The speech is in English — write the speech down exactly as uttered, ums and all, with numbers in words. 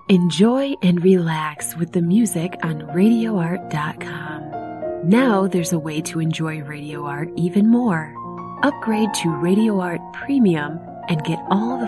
Enjoy and relax with the music on radio art dot com. Now there's a way to enjoy Radio Art even more. Upgrade to Radio Art Premium and get all the